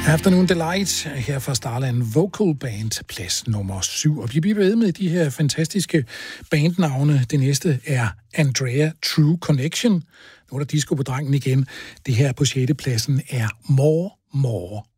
Afternoon Delight her fra Starland Vocal Band, plads nummer 7. Og vi bliver ved med de her fantastiske bandnavne. Det næste er Andrea True Connection. Nu er der disco på drengen igen. Det her på 6. pladsen er More.